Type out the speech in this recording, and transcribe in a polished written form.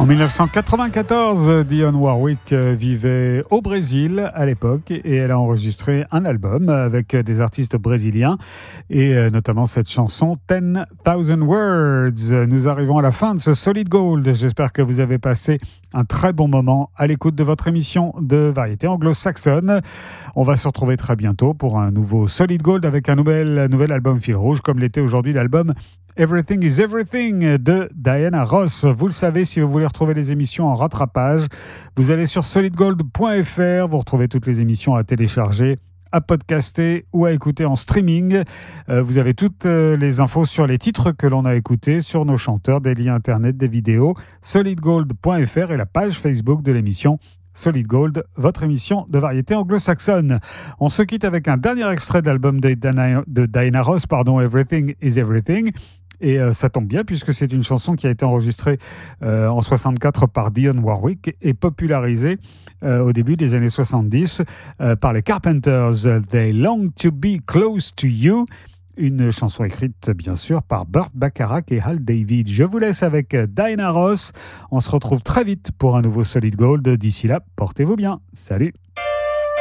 1994, Dionne Warwick vivait au Brésil à l'époque et elle a enregistré un album avec des artistes brésiliens et notamment cette chanson 10,000 Words. Nous arrivons à la fin de ce Solid Gold. J'espère que vous avez passé un très bon moment à l'écoute de votre émission de variété anglo-saxonne. On va se retrouver très bientôt pour un nouveau Solid Gold avec un nouvel album fil rouge comme l'était aujourd'hui l'album Everything is Everything de Diana Ross. Vous le savez, si vous voulez retrouver les émissions en rattrapage, vous allez sur solidgold.fr, vous retrouvez toutes les émissions à télécharger, à podcaster ou à écouter en streaming. Vous avez toutes les infos sur les titres que l'on a écoutés, sur nos chanteurs, des liens internet, des vidéos, solidgold.fr et la page Facebook de l'émission Solid Gold, votre émission de variété anglo-saxonne. On se quitte avec un dernier extrait de l'album de Diana Ross, Everything is Everything. Et ça tombe bien puisque c'est une chanson qui a été enregistrée en 64 par Dionne Warwick et popularisée au début des années 70 par les Carpenters. They Long to Be Close to You. Une chanson écrite, bien sûr, par Burt Bacharach et Hal David. Je vous laisse avec Diana Ross. On se retrouve très vite pour un nouveau Solid Gold. D'ici là, portez-vous bien. Salut!